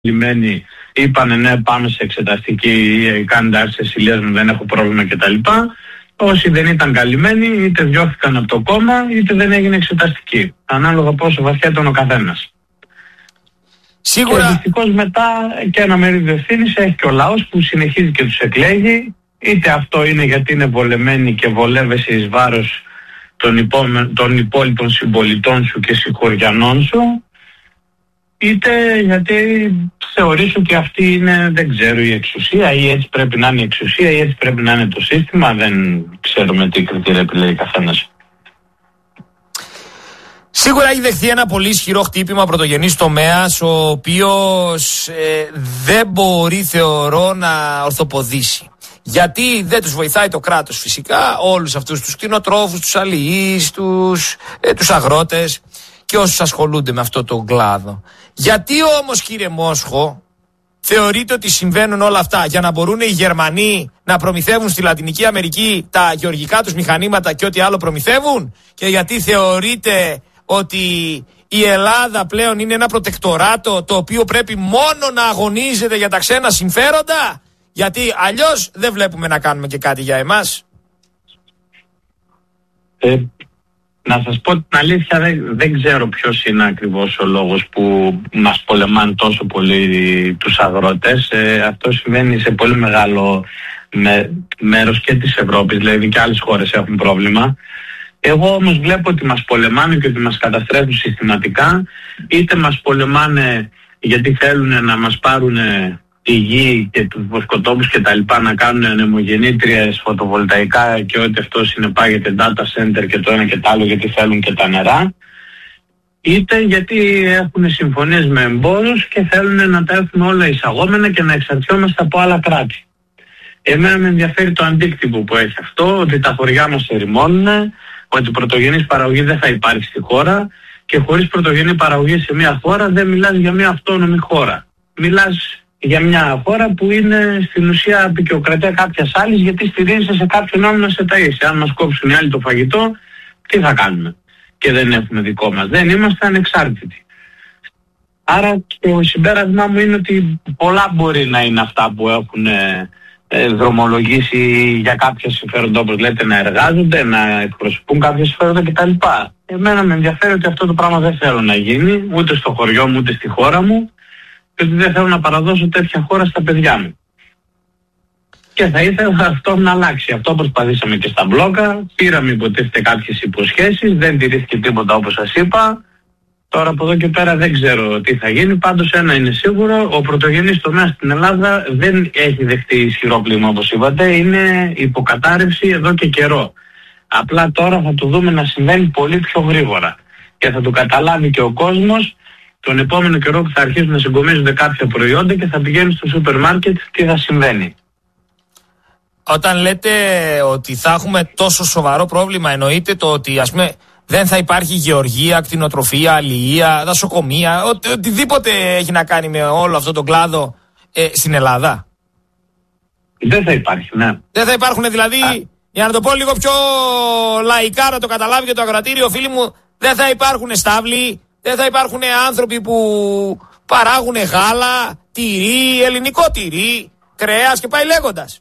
λιμένοι είπανε ναι, πάμε σε εξεταστική, κάνετε άρση ηλίας μου, δεν έχω πρόβλημα κτλ. Όσοι δεν ήταν καλυμμένοι είτε διώχθηκαν από το κόμμα είτε δεν έγινε εξεταστική. Ανάλογα πόσο βαθιά ήταν ο καθένας. Σίγουρα. Και δυστυχώς μετά και ένα μερίδιο ευθύνης έχει και ο λαός που συνεχίζει και τους εκλέγει. Είτε αυτό είναι γιατί είναι βολεμένοι και βολεύεσαι εις βάρος των υπόλοιπων συμπολιτών σου και συγχωριανών σου, είτε γιατί θεωρείς ότι αυτή είναι, δεν ξέρω, η εξουσία ή έτσι πρέπει να είναι η εξουσία ή έτσι πρέπει να είναι το σύστημα. Δεν ξέρουμε τι κριτήρια επιλέγει καθένας. Σίγουρα έχει δεχθεί ένα πολύ ισχυρό χτύπημα πρωτογενής τομέας, ο οποίος δεν μπορεί, θεωρώ, να ορθοποδήσει. Γιατί δεν τους βοηθάει το κράτος φυσικά, όλους αυτούς τους κτηνοτρόφους, τους αλληλείς, τους αγρότες και όσους ασχολούνται με αυτό το κλάδο. Γιατί όμως, κύριε Μόσχο, θεωρείτε ότι συμβαίνουν όλα αυτά για να μπορούν οι Γερμανοί να προμηθεύουν στη Λατινική Αμερική τα γεωργικά τους μηχανήματα και ό,τι άλλο προμηθεύουν? Και γιατί θεωρείτε ότι η Ελλάδα πλέον είναι ένα προτεκτοράτο το οποίο πρέπει μόνο να αγωνίζεται για τα ξένα συμφέροντα? Γιατί αλλιώς δεν βλέπουμε να κάνουμε και κάτι για εμάς. Να σας πω την αλήθεια, δεν ξέρω ποιος είναι ακριβώς ο λόγος που μας πολεμάνε τόσο πολύ τους αγρότες. Αυτό συμβαίνει σε πολύ μεγάλο μέρος και της Ευρώπης, δηλαδή και άλλες χώρες έχουν πρόβλημα. Εγώ όμως βλέπω ότι μας πολεμάνε και ότι μας καταστρέφουν συστηματικά. Είτε μας πολεμάνε γιατί θέλουν να μας πάρουν τη γη και τους βοσκοτόπους και τα λοιπά, να κάνουν ανεμογεννήτριες, φωτοβολταϊκά και ό,τι αυτό συνεπάγεται, data center και το ένα και το άλλο, γιατί θέλουν και τα νερά, είτε γιατί έχουν συμφωνίες με εμπόρους και θέλουν να τα έχουν όλα εισαγόμενα και να εξαρτιόμαστε από άλλα κράτη. Εμένα με ενδιαφέρει το αντίκτυπο που έχει αυτό, ότι τα χωριά μας ερημώνουν, ότι πρωτογενής παραγωγή δεν θα υπάρχει στη χώρα και χωρίς πρωτογενή παραγωγή σε μια χώρα δεν μιλάς για μια αυτόνομη χώρα. Μιλάς για μια χώρα που είναι στην ουσία απεικιοκρατία κάποιας άλλης, γιατί στηρίζεσαι σε κάποιον άλλο να σε ταΐσει. Αν μας κόψουν οι άλλοι το φαγητό, τι θα κάνουμε? Και δεν έχουμε δικό μας. Δεν είμαστε ανεξάρτητοι. Άρα το συμπέρασμά μου είναι ότι πολλά μπορεί να είναι αυτά που έχουν δρομολογήσει για κάποια συμφέροντα, όπως λέτε, να εργάζονται, να εκπροσωπούν κάποια συμφέροντα κτλ. Εμένα με ενδιαφέρει ότι αυτό το πράγμα δεν θέλω να γίνει, ούτε στο χωριό μου, ούτε στη χώρα μου, και ότι δεν θέλω να παραδώσω τέτοια χώρα στα παιδιά μου. Και θα ήθελα αυτό να αλλάξει. Αυτό προσπαθήσαμε και στα μπλόκα, πήραμε υποτίθεται κάποιες υποσχέσεις, δεν τηρήθηκε τίποτα όπως σας είπα. Τώρα από εδώ και πέρα δεν ξέρω τι θα γίνει. Πάντως ένα είναι σίγουρο, ο πρωτογενής τομέας στην Ελλάδα δεν έχει δεχτεί ισχυρό κλίμα όπως είπατε, είναι υποκατάρρευση εδώ και καιρό. Απλά τώρα θα το δούμε να συμβαίνει πολύ πιο γρήγορα και θα το καταλάβει και ο κόσμος τον επόμενο καιρό που θα αρχίσουν να συγκομίζονται κάποια προϊόντα και θα πηγαίνουν στο σούπερ μάρκετ, τι θα συμβαίνει. Όταν λέτε ότι θα έχουμε τόσο σοβαρό πρόβλημα, εννοείται το ότι, ας πούμε, δεν θα υπάρχει γεωργία, κτηνοτροφία, αλληλεία, δασοκομεία, οτιδήποτε έχει να κάνει με όλο αυτό τον κλάδο στην Ελλάδα? Δεν θα υπάρχει, ναι. Δεν θα υπάρχουν δηλαδή, για να το πω λίγο πιο λαϊκά να το καταλάβει και το ακροατήριο, φίλοι μου, δεν θα υπάρχουν στάβλοι, δεν θα υπάρχουν άνθρωποι που παράγουν γάλα, τυρί, ελληνικό τυρί, κρέας και πάει λέγοντας.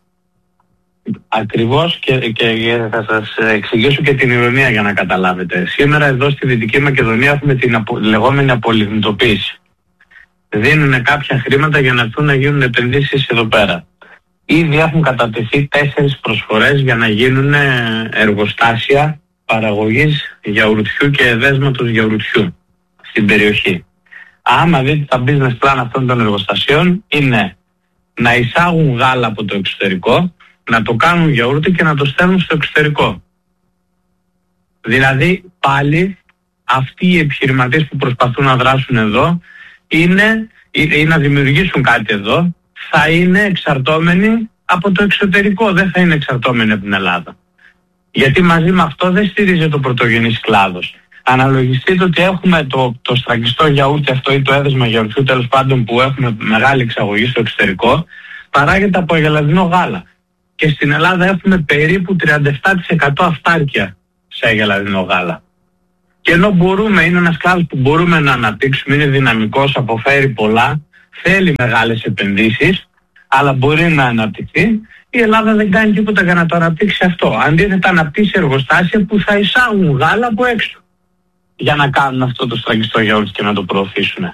Ακριβώς και θα σας εξηγήσω και την ειρωνία για να καταλάβετε. Σήμερα εδώ στη Δυτική Μακεδονία έχουμε την λεγόμενη απολιγνητοποίηση. Δίνουν κάποια χρήματα για να έρθουν να γίνουν επενδύσεις εδώ πέρα. Ήδη έχουν κατατεθεί 4 προσφορές για να γίνουν εργοστάσια παραγωγής γιαουρτιού και εδέσματος γιαουρτιού στην περιοχή. Άμα δείτε τα business plan αυτών των εργοστασιών, είναι να εισάγουν γάλα από το εξωτερικό, να το κάνουν γιαούρτι και να το στέλνουν στο εξωτερικό. Δηλαδή πάλι αυτοί οι επιχειρηματίες που προσπαθούν να δράσουν εδώ ή να δημιουργήσουν κάτι εδώ, θα είναι εξαρτώμενοι από το εξωτερικό, δεν θα είναι εξαρτώμενοι από την Ελλάδα. Γιατί μαζί με αυτό δεν στηρίζεται ο πρωτογενής κλάδος. Αναλογιστείτε ότι έχουμε το στραγγιστό γιαούρτι αυτό ή το έδεσμα γιαουρτιού, τέλος πάντων, που έχουμε μεγάλη εξαγωγή στο εξωτερικό, παράγεται από αγελαδινό γάλα. Και στην Ελλάδα έχουμε περίπου 37% αυτάρκεια σε αγελαδινό γάλα. Και ενώ είναι ένας κλάδος που μπορούμε να αναπτύξουμε, είναι δυναμικός, αποφέρει πολλά, θέλει μεγάλες επενδύσεις, αλλά μπορεί να αναπτυχθεί. Η Ελλάδα δεν κάνει τίποτα για να το αναπτύξει αυτό. Αντίθετα, αναπτύσσει εργοστάσια που θα εισάγουν γάλα από έξω για να κάνουν αυτό το σφραγιστό γιαούρτι και να το προωθήσουν.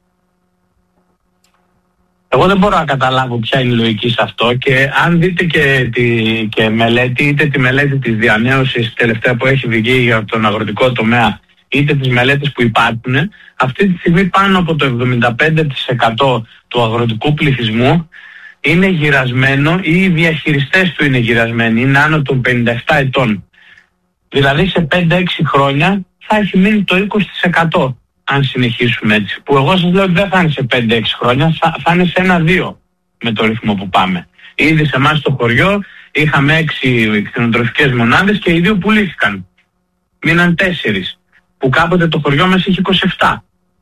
Εγώ δεν μπορώ να καταλάβω ποια είναι η λογική σε αυτό, και αν δείτε και μελέτη, είτε τη μελέτη της διανέωσης τελευταία που έχει βγει για τον αγροτικό τομέα, είτε τις μελέτες που υπάρχουν, αυτή τη στιγμή πάνω από το 75% του αγροτικού πληθυσμού είναι γυρασμένο ή οι διαχειριστές του είναι γυρασμένοι, είναι άνω των 57 ετών. Δηλαδή σε 5-6 χρόνια θα έχει μείνει το 20%. Αν συνεχίσουμε έτσι, που εγώ σας λέω ότι δεν θα είναι σε 5-6 χρόνια, θα είναι σε 1-2 με το ρυθμό που πάμε. Ήδη σε εμάς στο χωριό είχαμε 6 κτηνοτροφικές μονάδες και οι 2 πουλήθηκαν. Μείναν 4, που κάποτε το χωριό μας είχε 27.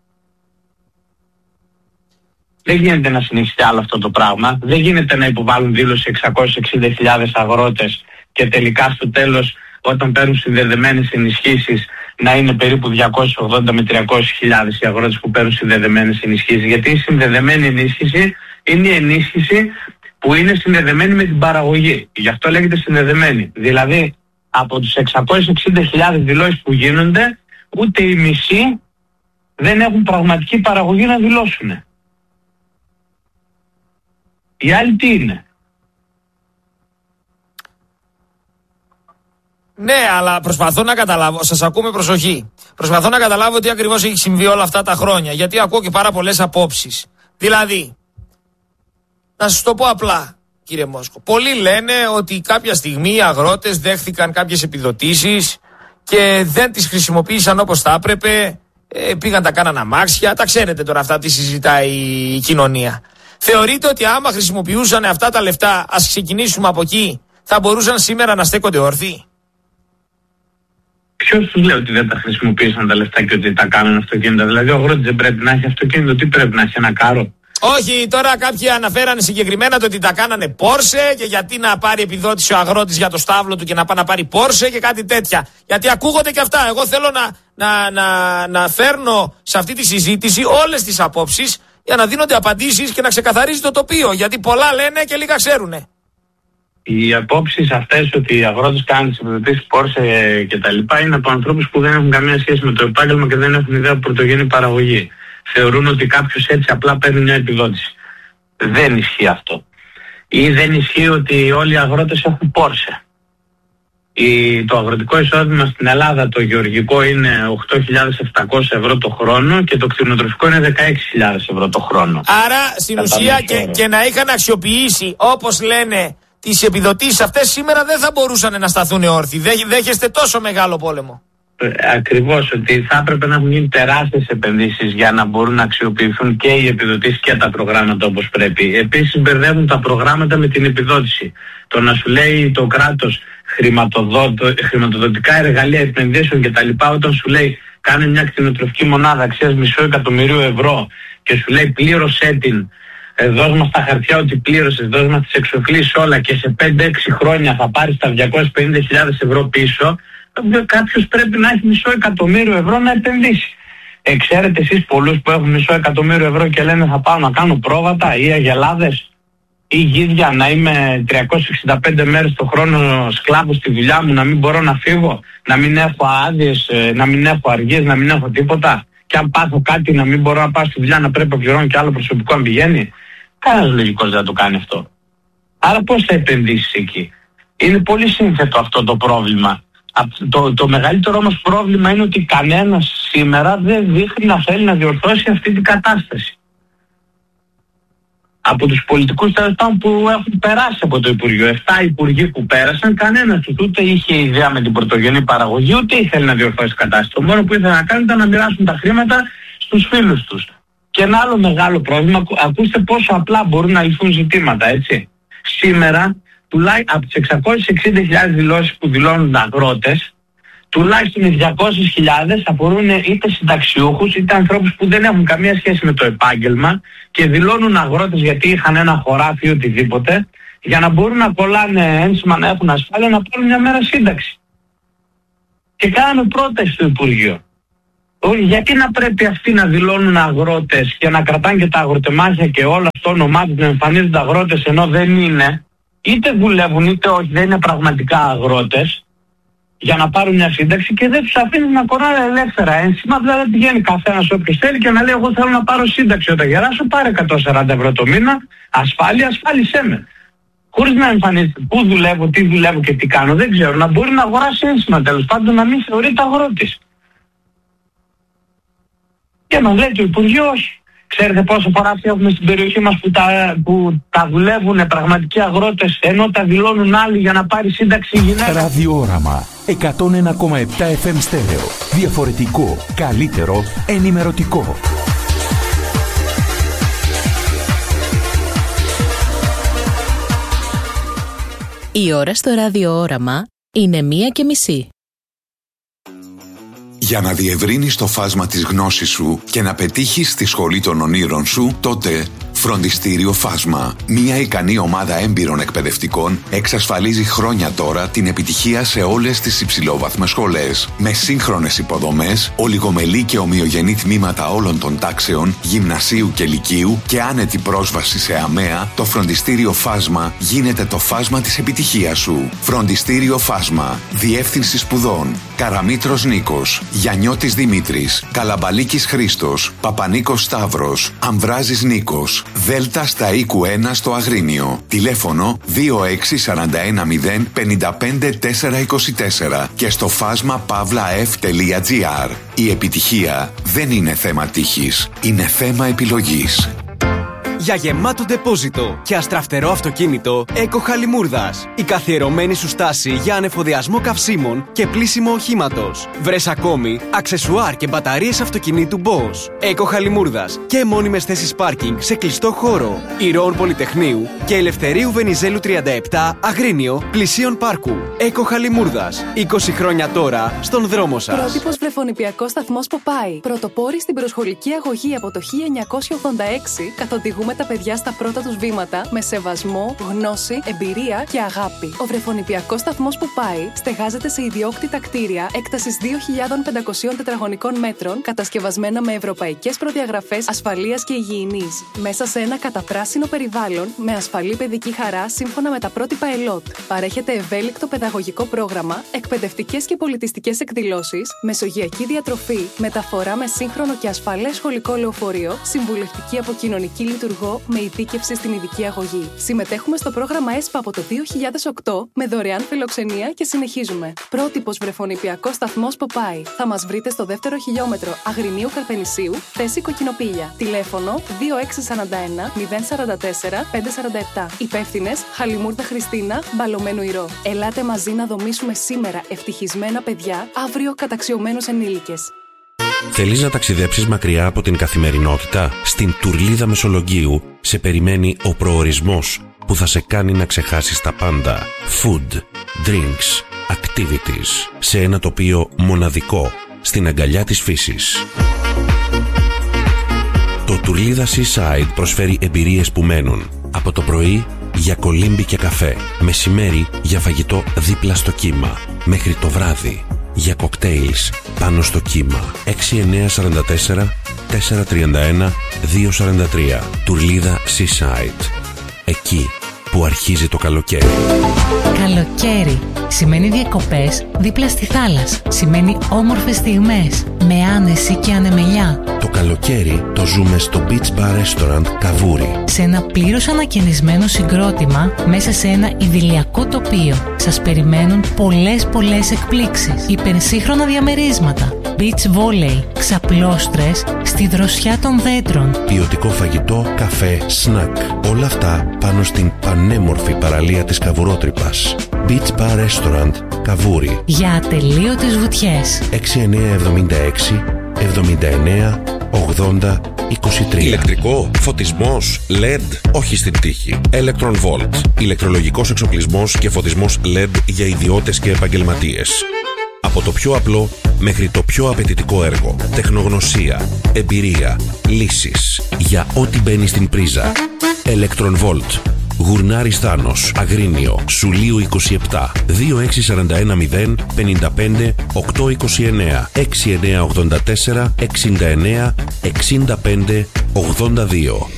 Δεν γίνεται να συνεχιστεί άλλο αυτό το πράγμα. Δεν γίνεται να υποβάλουν δήλωση 660.000 αγρότες και τελικά στο τέλος, όταν παίρνουν συνδεδεμένες ενισχύσεις, να είναι περίπου 280 με 300.000 οι αγρότες που παίρνουν συνδεδεμένες ενισχύσεις. Γιατί η συνδεδεμένη ενίσχυση είναι η ενίσχυση που είναι συνδεδεμένη με την παραγωγή. Γι' αυτό λέγεται συνδεδεμένη. Δηλαδή, από τους 660.000 δηλώσεις που γίνονται, ούτε οι μισοί δεν έχουν πραγματική παραγωγή να δηλώσουν. Οι άλλοι τι είναι? Ναι, αλλά προσπαθώ να καταλάβω, σας ακούμε προσοχή. Προσπαθώ να καταλάβω τι ακριβώς έχει συμβεί όλα αυτά τα χρόνια, γιατί ακούω και πάρα πολλές απόψεις. Δηλαδή, να σας το πω απλά, κύριε Μόσκο. Πολλοί λένε ότι κάποια στιγμή οι αγρότες δέχθηκαν κάποιες επιδοτήσεις και δεν τις χρησιμοποίησαν όπως θα έπρεπε, πήγαν τα κάναν αμάξια, τα ξέρετε τώρα αυτά τι συζητάει η κοινωνία. Θεωρείτε ότι άμα χρησιμοποιούσαν αυτά τα λεφτά, ας ξεκινήσουμε από εκεί, θα μπορούσαν σήμερα να στέκονται όρθιοι? Ποιος τους λέει ότι δεν τα χρησιμοποίησαν τα λεφτά και ότι τα κάνουν αυτοκίνητα? Δηλαδή ο αγρότης δεν πρέπει να έχει αυτοκίνητο, τι πρέπει να έχει, ένα κάρο? Όχι, τώρα κάποιοι αναφέρανε συγκεκριμένα το ότι τα κάνανε Porsche και γιατί να πάρει επιδότηση ο αγρότης για το στάβλο του και να πάει να πάρει Porsche και κάτι τέτοια. Γιατί ακούγονται και αυτά. Εγώ θέλω να φέρνω σε αυτή τη συζήτηση όλες τις απόψεις για να δίνονται απαντήσεις και να ξεκαθαρίζει το τοπίο. Γιατί πολλά λένε και λίγα ξέρουνε. Οι απόψεις αυτές ότι οι αγρότες κάνουν τις επιδοτήσεις Porsche και τα λοιπά είναι από ανθρώπους που δεν έχουν καμία σχέση με το επάγγελμα και δεν έχουν ιδέα από πρωτογενή παραγωγή. Θεωρούν ότι κάποιος έτσι απλά παίρνει μια επιδότηση. Δεν ισχύει αυτό. Ή δεν ισχύει ότι όλοι οι αγρότες έχουν Porsche. Το αγροτικό εισόδημα στην Ελλάδα, το γεωργικό, είναι 8.700 ευρώ το χρόνο και το κτηνοτροφικό είναι 16.000 ευρώ το χρόνο. Άρα στην ουσία και να είχαν αξιοποιήσει, όπως λένε, τις επιδοτήσεις αυτές, σήμερα δεν θα μπορούσαν να σταθούν όρθιοι. Δέχεστε τόσο μεγάλο πόλεμο? Ακριβώς, ότι θα έπρεπε να έχουν γίνει τεράστιες επενδύσεις για να μπορούν να αξιοποιηθούν και οι επιδοτήσεις και τα προγράμματα όπως πρέπει. Επίσης μπερδεύουν τα προγράμματα με την επιδότηση. Το να σου λέει το κράτος χρηματοδοτικά εργαλεία επενδύσεων κτλ. Όταν σου λέει κάνε μια κτηνοτροφική μονάδα αξίας $500.000 ευρώ και σου λέει πλήρωσέ την, δώσ' μας τα χαρτιά ότι πλήρωσες, δώσ' μας τις εξοφλήσεις όλα και σε 5-6 χρόνια θα πάρεις τα 250.000 ευρώ πίσω, κάποιος πρέπει να έχει $500.000 ευρώ να επενδύσει. Ξέρετε εσείς πολλούς που έχουν $500.000 ευρώ και λένε θα πάω να κάνω πρόβατα ή αγελάδες ή γίδια, να είμαι 365 μέρες το χρόνο σκλάβος στη δουλειά μου, να μην μπορώ να φύγω, να μην έχω άδειες, να μην έχω αργίες, να μην έχω τίποτα, και αν πάθω κάτι να μην μπορώ να πάω στη δουλειά, να πρέπει να πληρώνω και άλλο προσωπικό αν πηγαίνει? Κανένας λογικός δεν το κάνει αυτό. Άρα πώς θα επενδύσεις εκεί? Είναι πολύ σύνθετο αυτό το πρόβλημα. Το μεγαλύτερο όμως πρόβλημα είναι ότι κανένας σήμερα δεν δείχνει να θέλει να διορθώσει αυτή την κατάσταση. Από τους πολιτικούς που έχουν περάσει από το Υπουργείο, 7 υπουργοί που πέρασαν, κανένας τους ούτε είχε ιδέα με την πρωτογενή παραγωγή, ούτε ήθελε να διορθώσει την κατάσταση. Το μόνο που ήθελε να κάνουν ήταν να μοιράσουν τα χρήματα στους φίλους τους. Και ένα άλλο μεγάλο πρόβλημα, ακούστε πόσο απλά μπορούν να λυθούν ζητήματα, έτσι. Σήμερα, από τις 660.000 δηλώσεις που δηλώνουν αγρότες, τουλάχιστον οι 200.000 αφορούν είτε συνταξιούχους είτε ανθρώπους που δεν έχουν καμία σχέση με το επάγγελμα και δηλώνουν αγρότες γιατί είχαν ένα χωράφι ή οτιδήποτε, για να μπορούν να κολλάνε ένσημα, να έχουν ασφάλεια, να πάρουν μια μέρα σύνταξη. Και κάναμε πρόταση στο Υπουργείο. Γιατί να πρέπει αυτοί να δηλώνουν αγρότες και να κρατάνε και τα αγροτεμάχια και όλα στο όνομά τους, να εμφανίζονται αγρότες ενώ δεν είναι, είτε δουλεύουν είτε όχι, δεν είναι πραγματικά αγρότες, για να πάρουν μια σύνταξη, και δεν τους αφήνουν να κοράνε ελεύθερα ένσημα. Δηλαδή πηγαίνει καθένας όποιος θέλει και να λέει: εγώ θέλω να πάρω σύνταξη όταν γεράσω, πάρε 140 ευρώ το μήνα, ασφάλισέ με. Χωρίς να εμφανίζεται πού δουλεύω, τι δουλεύω και τι κάνω, δεν ξέρω. Να μπορεί να αγοράσει ένσημα, τέλος πάντων, να μην θεωρείται αγρότης. Και μας λέει το Υπουργείο όχι. Ξέρετε πόσο παράφια έχουμε στην περιοχή μας που τα δουλεύουν πραγματικοί αγρότες, ενώ τα δηλώνουν άλλοι για να πάρει σύνταξη η γυναίκα. Ραδιόραμα 101,7 FM στέρεο. Διαφορετικό, καλύτερο, ενημερωτικό. Η ώρα στο ραδιόραμα είναι 1:30. Για να διευρύνεις το φάσμα της γνώσης σου και να πετύχεις στη σχολή των ονείρων σου, τότε Φροντιστήριο Φάσμα. Μια ικανή ομάδα έμπειρων εκπαιδευτικών εξασφαλίζει χρόνια τώρα την επιτυχία σε όλες τις υψηλόβαθμες σχολές. Με σύγχρονες υποδομές, ολιγομελή και ομοιογενή τμήματα όλων των τάξεων, γυμνασίου και λυκείου και άνετη πρόσβαση σε ΑΜΕΑ, το Φροντιστήριο Φάσμα γίνεται το φάσμα της επιτυχίας σου. Φροντιστήριο Φάσμα. Διεύθυνση σπουδών: Καραμήτρος Νίκος, Γιαννιώτης Δημήτρης, Καλαμπαλίκης Χρήστος, Παπανίκος Σταύρος, Αμβράζης Νίκος. Δέλτα στα οίκου 1 στο Αγρίνιο. Τηλέφωνο 264055424 και στο φάσμα pavlaf.gr. Η επιτυχία δεν είναι θέμα τύχης, είναι θέμα επιλογής. Για γεμάτο ντεπόζιτο και αστραφτερό αυτοκίνητο, Eco Χαλιμούρδας. Η καθιερωμένη σου στάση για ανεφοδιασμό καυσίμων και πλύσιμο οχήματος. Βρες ακόμη αξεσουάρ και μπαταρίες αυτοκινήτου Bosch. Eco Χαλιμούρδας και μόνιμες θέσεις πάρκινγκ σε κλειστό χώρο. Ηρώων Πολυτεχνείου και Ελευθερίου Βενιζέλου 37, Αγρίνιο, πλησίον πάρκου. Eco Χαλιμούρδας. 20 χρόνια τώρα στον δρόμο σας. Πρότυπος βρεφονιπιακός σταθμός Ποπάι. Πρωτοπόροι στην προσχολική αγωγή από το 1986, καθοδηγούμε τα παιδιά στα πρώτα τους βήματα με σεβασμό, γνώση, εμπειρία και αγάπη. Ο βρεφονιπιακός σταθμός Ποπάι στεγάζεται σε ιδιόκτητα κτίρια έκτασης 2.500 τετραγωνικών μέτρων, κατασκευασμένα με ευρωπαϊκές προδιαγραφές ασφαλείας και υγιεινής, μέσα σε ένα καταπράσινο περιβάλλον με ασφαλή παιδική χαρά σύμφωνα με τα πρότυπα ΕΛΟΤ. Παρέχεται ευέλικτο παιδαγωγικό πρόγραμμα, εκπαιδευτικές και πολιτιστικές εκδηλώσεις, μεσογειακή διατροφή, μεταφορά με σύγχρονο και ασφαλές σχολικό λεωφορείο, συμβουλευτική από κοινωνική λειτουργία με ειδίκευση στην ειδική αγωγή. Συμμετέχουμε στο πρόγραμμα ΕΣΠΑ από το 2008 με δωρεάν φιλοξενία και συνεχίζουμε. Πρότυπος βρεφονιπιακός σταθμός Ποπάι. Θα μας βρείτε στο δεύτερο χιλιόμετρο Αγρινίου Καρπενησίου, θέση Κοκκινοπήλια. Τηλέφωνο 2641 044 547. Υπεύθυνες Χαλιμούρδα Χριστίνα, Μπαλωμένου Ηρώ. Ελάτε μαζί να δομήσουμε σήμερα ευτυχισμένα παιδιά, αύριο καταξιωμένους ενήλικες. Θέλεις να ταξιδέψεις μακριά από την καθημερινότητα? Στην Τουρλίδα Μεσολογγίου σε περιμένει ο προορισμός που θα σε κάνει να ξεχάσεις τα πάντα. Food, drinks, activities, σε ένα τοπίο μοναδικό, στην αγκαλιά της φύσης. Το Τουρλίδα Seaside προσφέρει εμπειρίες που μένουν. Από το πρωί για κολύμπι και καφέ, μεσημέρι για φαγητό δίπλα στο κύμα, μέχρι το βράδυ για κοκτέιλς πάνω στο κύμα. 6944 431 243. Τουρλίδα Seaside. Εκεί που αρχίζει το καλοκαίρι. Καλοκαίρι σημαίνει διακοπές δίπλα στη θάλασσα. Σημαίνει όμορφες στιγμές με άνεση και ανεμελιά. Το καλοκαίρι το ζούμε στο Beach Bar Restaurant Καβούρι. Σε ένα πλήρως ανακαινισμένο συγκρότημα μέσα σε ένα ιδηλιακό τοπίο. Σας περιμένουν πολλές εκπλήξεις. Υπερσύγχρονα διαμερίσματα. Beach volley, ξαπλώστρες στη δροσιά των δέντρων. Ποιοτικό φαγητό, καφέ, σνακ. Όλα αυτά πάνω στην πανέμορφη παραλία της Καβουρότρυπας. Beach Bar Restaurant Καβούρι. Για ατελείωτες βουτιές. 6976 79 80 23. Ηλεκτρικό, φωτισμός, LED, όχι στην τύχη. Electron Volt. Ηλεκτρολογικός εξοπλισμός και φωτισμός LED για ιδιώτες και επαγγελματίες. Από το πιο απλό μέχρι το πιο απαιτητικό έργο. Τεχνογνωσία, εμπειρία, λύσεις. Για ό,τι μπαίνει στην πρίζα. Electron Volt. Γουρνάρης Θάνος, Αγρίνιο, Σουλίου 27, 2641 055 829, 6984 69 65 82.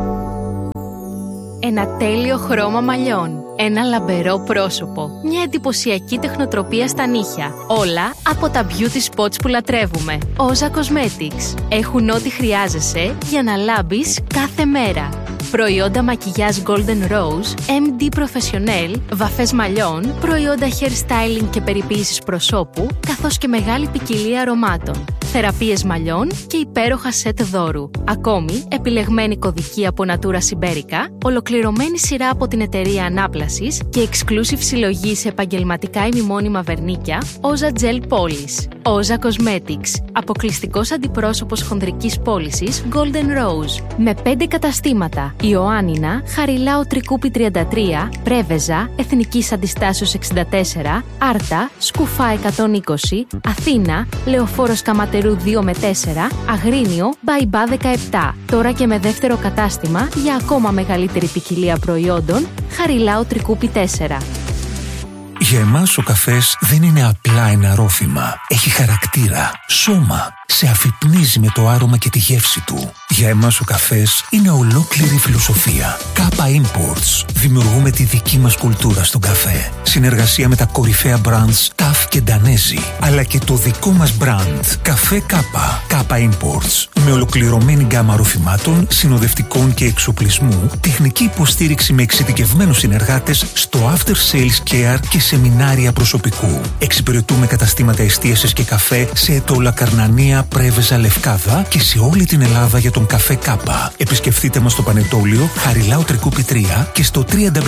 Ένα τέλειο χρώμα μαλλιών, ένα λαμπερό πρόσωπο, μια εντυπωσιακή τεχνοτροπία στα νύχια. Όλα από τα beauty spots που λατρεύουμε. Όζα Cosmetics. Έχουν ό,τι χρειάζεσαι για να λάμπεις κάθε μέρα. Προϊόντα μακιγιάζ Golden Rose, MD Professional, βαφές μαλλιών, προϊόντα hair styling και περιποίησης προσώπου, καθώς και μεγάλη ποικιλία αρωμάτων. Θεραπείες μαλλιών και υπέροχα σετ δώρου. Ακόμη, επιλεγμένη κωδική από Natura Siberica, ολοκληρωμένη σειρά από την εταιρεία Ανάπλασης και exclusive συλλογή σε επαγγελματικά ημιμόνιμα βερνίκια, Oza Gel Polish. Oza Cosmetics, αποκλειστικός αντιπρόσωπος χονδρικής πώλησης Golden Rose. Με 5 καταστήματα: Ιωάννινα, Χαριλάου Τρικούπη 33, Πρέβεζα, Εθνικής Αντιστάσεως 64, Άρτα, Σκουφά 120, Αθήνα, Λεωφόρος Καματερού 2 με 4, Αγρίνιο, Μπαϊμπά 17. Τώρα και με δεύτερο κατάστημα για ακόμα μεγαλύτερη ποικιλία προϊόντων, Χαριλάου Τρικούπη 4. Για εμάς ο καφές δεν είναι απλά ένα ρόφημα. Έχει χαρακτήρα, σώμα. Σε αφυπνίζει με το άρωμα και τη γεύση του. Για εμάς ο καφές είναι ολόκληρη φιλοσοφία. Kappa Imports. Δημιουργούμε τη δική μας κουλτούρα στον καφέ. Συνεργασία με τα κορυφαία brands TAF και Danesi. Αλλά και το δικό μας brand. Καφέ Kappa. Kappa Imports. Με ολοκληρωμένη γκάμα ροφημάτων, συνοδευτικών και εξοπλισμού, τεχνική υποστήριξη με εξειδικευμένους συνεργάτες στο after sales care και σεμινάρια προσωπικού. Εξυπηρετούμε καταστήματα εστίασης και καφέ σε Ετώλα, Καρνανία, Πρέβεζα, Λευκάδα και σε όλη την Ελλάδα για τον καφέ Κάπα. Επισκεφτείτε μας στο Πανετόλιο, Χαριλάου Τρικούπη 3 και στο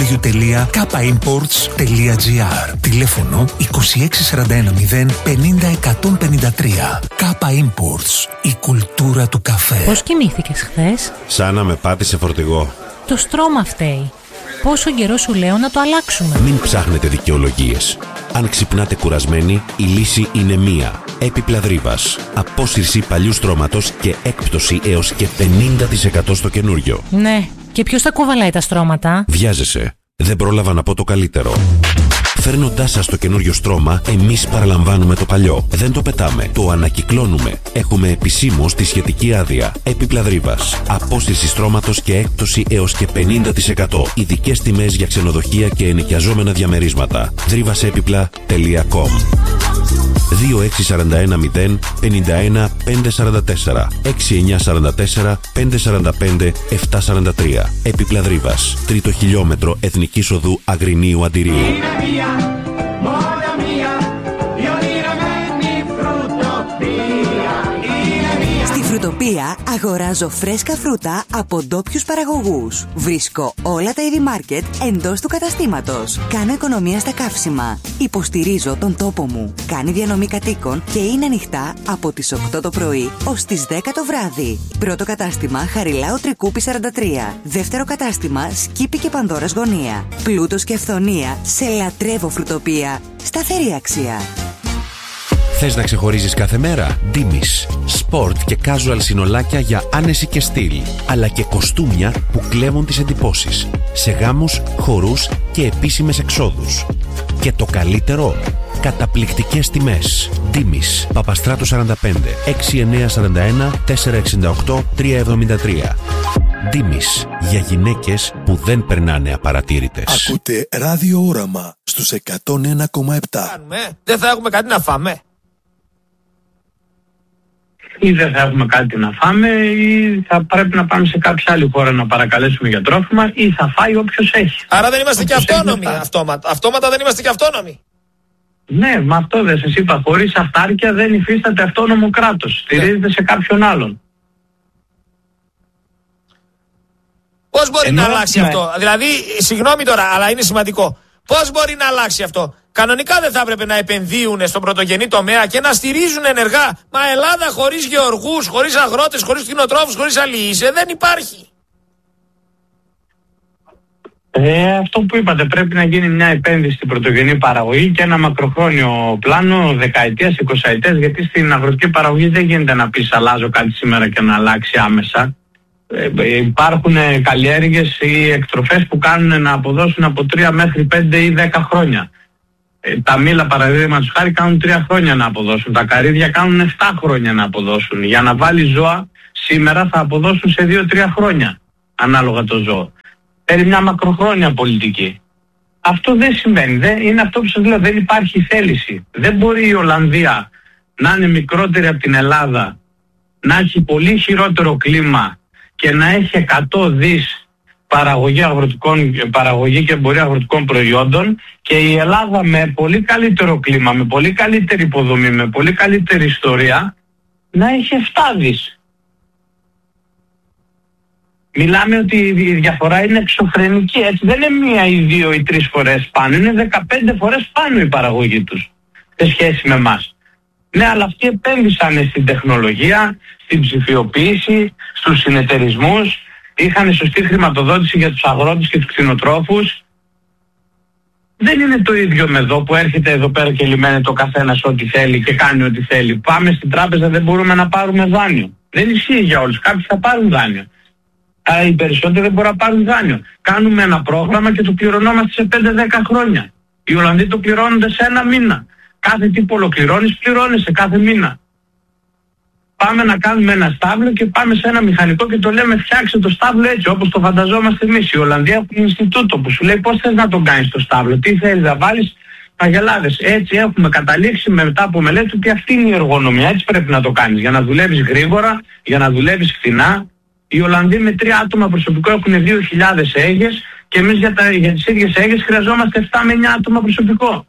www.kapaimports.gr. Τηλέφωνο 2641 050 153. Kappa Imports. Η κουλτούρα του καφέ. Πώς κοιμήθηκες χθες? Σαν να με πάτησε φορτηγό. Το στρώμα φταίει. Πόσο καιρό σου λέω να το αλλάξουμε? Μην ψάχνετε δικαιολογίες. Αν ξυπνάτε κουρασμένοι, η λύση είναι μία. Έπιπλα Δρύβας. Απόσυρση παλιού στρώματος και έκπτωση έως και 50% στο καινούριο. Ναι, και ποιος θα κουβαλάει τα στρώματα? Βιάζεσαι. Δεν πρόλαβα να πω το καλύτερο. Φέρνοντάς σας το καινούριο στρώμα, εμείς παραλαμβάνουμε το παλιό. Δεν το πετάμε, το ανακυκλώνουμε. Έχουμε επισήμως τη σχετική άδεια. Έπιπλα Δρύβας. Απόσυρση στρώματος και έκπτωση έως και 50%. Ειδικές τιμές για ξενοδοχεία και ενοικιαζόμενα διαμερίσματα. Drivasepipla.com 2641 051 544 6944 545 743. Έπιπλα Δρύβας. Τρίτο χιλιόμετρο Εθνικής Οδού Αγρινίου Αντιρίου. Στη Φρουτοπία αγοράζω φρέσκα φρούτα από ντόπιους παραγωγούς. Βρίσκω όλα τα είδη μάρκετ εντός του καταστήματος. Κάνω οικονομία στα καύσιμα. Υποστηρίζω τον τόπο μου. Κάνει διανομή κατοίκων και είναι ανοιχτά από τις 8 το πρωί ως τις 10 το βράδυ. Πρώτο κατάστημα Χαριλάου Τρικούπη 43. Δεύτερο κατάστημα Σκύπη και Πανδώρας Γωνία. Πλούτος και αυθονία. Σε λατρεύω Φρουτοπία. Σταθερή αξία. Θες να ξεχωρίζεις κάθε μέρα? Ντίμης. Σπορτ και casual συνολάκια για άνεση και στυλ. Αλλά και κοστούμια που κλέβουν τις εντυπώσεις. Σε γάμους, χορούς και επίσημες εξόδους. Και το καλύτερο, καταπληκτικές τιμές. Ντίμης. Παπαστράτου 45 6941 468 373. Ντίμης. Για γυναίκες που δεν περνάνε απαρατήρητες. Ακούτε Ράδιο Όραμα στους 101,7. Δεν θα έχουμε κάτι να φάμε. Ή δεν θα έχουμε κάτι να φάμε, ή θα πρέπει να πάμε σε κάποια άλλη χώρα να παρακαλέσουμε για τρόφιμα, ή θα φάει όποιος έχει. Άρα δεν είμαστε και αυτόνομοι. Αυτόματα δεν είμαστε και αυτόνομοι. Ναι, με αυτό δεν σας είπα. Χωρίς αυτάρκεια δεν υφίσταται αυτόνομο κράτος. Στηρίζεται σε κάποιον άλλον. Πώς μπορεί να αλλάξει αυτό? Δηλαδή, συγγνώμη τώρα, αλλά είναι σημαντικό. Πώς μπορεί να αλλάξει αυτό? Κανονικά δεν θα έπρεπε να επενδύουν στον πρωτογενή τομέα και να στηρίζουν ενεργά. Μα Ελλάδα χωρίς γεωργούς, χωρίς αγρότες, χωρίς κτηνοτρόφους, χωρίς αλληλείς δεν υπάρχει. Αυτό που είπατε, πρέπει να γίνει μια επένδυση στην πρωτογενή παραγωγή και ένα μακροχρόνιο πλάνο δεκαετίας, 20ετίας, γιατί στην αγροτική παραγωγή δεν γίνεται να πεις αλλάζω κάτι σήμερα και να αλλάξει άμεσα. Υπάρχουν καλλιέργειες ή εκτροφές που κάνουν να αποδώσουν από 3 μέχρι 5 ή 10 χρόνια. Τα μήλα, παραδείγματος χάρη, κάνουν 3 χρόνια να αποδώσουν. Τα καρύδια κάνουν 7 χρόνια να αποδώσουν. Για να βάλει ζώα σήμερα θα αποδώσουν σε 2-3 χρόνια ανάλογα το ζώο. Θέλει μια μακροχρόνια πολιτική. Αυτό δεν συμβαίνει. Είναι αυτό που σας λέω, δεν υπάρχει θέληση. Δεν μπορεί η Ολλανδία να είναι μικρότερη από την Ελλάδα, να έχει πολύ χειρότερο κλίμα και να έχει 100 δις παραγωγή και εμπορία αγροτικών προϊόντων, και η Ελλάδα με πολύ καλύτερο κλίμα, με πολύ καλύτερη υποδομή, με πολύ καλύτερη ιστορία να έχει 7 δις. Μιλάμε ότι η διαφορά είναι εξωφρενική, έτσι δεν είναι 1 ή 2 ή 3 φορές πάνω, είναι 15 φορές πάνω η παραγωγή τους σε σχέση με εμάς. Ναι, αλλά αυτοί επένδυσαν στην τεχνολογία, στην ψηφιοποίηση, στους συνεταιρισμούς, είχαν σωστή χρηματοδότηση για τους αγρότες και τους κτηνοτρόφους. Δεν είναι το ίδιο με εδώ που έρχεται εδώ πέρα και λιμένεται ο καθένας ό,τι θέλει και κάνει ό,τι θέλει. Πάμε στην τράπεζα, δεν μπορούμε να πάρουμε δάνειο. Δεν ισχύει για όλους, κάποιοι θα πάρουν δάνειο. Αλλά οι περισσότεροι δεν μπορούν να πάρουν δάνειο. Κάνουμε ένα πρόγραμμα και το πληρωνόμαστε σε 5-10 χρόνια. Οι Ολλανδοί το πληρώνονται σε 1 μήνα. Κάθε τι που ολοκληρώνεις, πληρώνεσαι κάθε μήνα. Πάμε να κάνουμε ένα στάβλο και πάμε σε ένα μηχανικό και το λέμε φτιάξε το στάβλο έτσι όπως το φανταζόμαστε εμείς. Οι Ολλανδοί έχουν Ινστιτούτο που σου λέει πώς θες να τον κάνεις το στάβλο, τι θέλεις να βάλεις αγελάδες. Έτσι έχουμε καταλήξει μετά από μελέτη ότι αυτή είναι η εργονομία, έτσι πρέπει να το κάνεις για να δουλεύεις γρήγορα, για να δουλεύεις φθηνά. Οι Ολλανδοί με 3 άτομα προσωπικό έχουν 2.000 έγες και εμείς για τις ίδιες έγες χρειαζόμαστε 7 με 9 άτομα προσωπικό.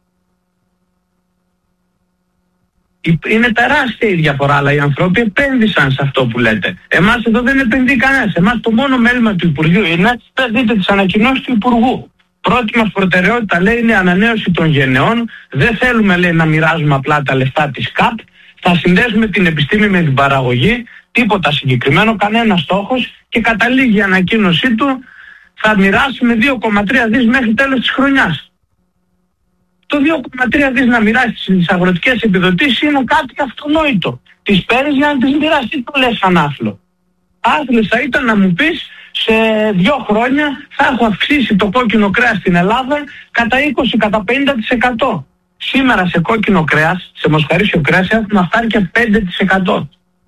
Είναι τεράστια η διαφορά, αλλά οι άνθρωποι επένδυσαν σε αυτό που λέτε. Εμάς εδώ δεν επενδύει κανένας. Εμάς το μόνο μέλημα του Υπουργείου είναι, δείτε τις ανακοινώσεις του Υπουργού. Πρώτη μας προτεραιότητα, λέει, είναι η ανανέωση των γενεών. Δεν θέλουμε, λέει, να μοιράζουμε απλά τα λεφτά της ΚΑΠ. Θα συνδέσουμε την επιστήμη με την παραγωγή. Τίποτα συγκεκριμένο, κανένα στόχος, και καταλήγει η ανακοίνωσή του, θα μοιράσουμε 2,3 δις μέχρι τέλος της χρονιάς. Το 2,3 δις να μοιράσεις τις αγροτικές επιδοτήσεις είναι κάτι αυτονόητο. Τις παίρνεις για να τις μοιράσεις, τι το λες σαν άθλο. Άθλος θα ήταν να μου πεις σε 2 χρόνια θα έχω αυξήσει το κόκκινο κρέας στην Ελλάδα κατά 20, κατά 50%. Σήμερα σε κόκκινο κρέας, σε μοσχαρίσιο κρέας έχουμε αυτάρκεια 5%.